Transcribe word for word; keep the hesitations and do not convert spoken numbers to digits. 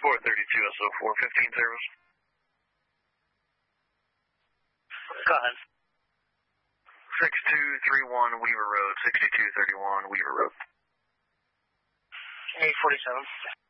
four thirty-two S O four, fifteen service. Go ahead. six two three one Weaver Road, sixty-two thirty-one Weaver Road. eight forty-seven.